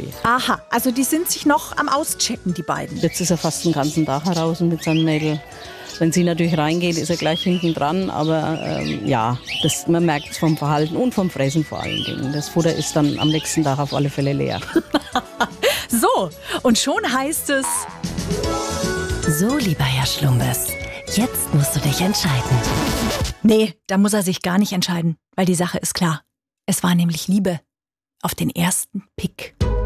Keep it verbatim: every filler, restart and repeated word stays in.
Aha, also die sind sich noch am Auschecken, die beiden. Jetzt ist er fast den ganzen Tag heraus mit seinem Mädel. Wenn sie natürlich reingeht, ist er gleich hinten dran. Aber ähm, ja, das, man merkt es vom Verhalten und vom Fressen vor allen Dingen. Das Futter ist dann am nächsten Tag auf alle Fälle leer. So, und schon heißt es... So, lieber Herr Schlumbers, jetzt musst du dich entscheiden. Nee, da muss er sich gar nicht entscheiden, weil die Sache ist klar. Es war nämlich Liebe auf den ersten Pick.